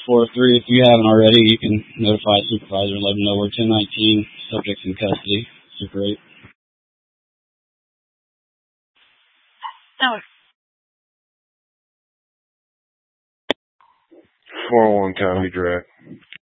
403. If you haven't already, you can notify a supervisor and let them know we're 1019, subjects in custody. Super 8. No. 401 County Direct.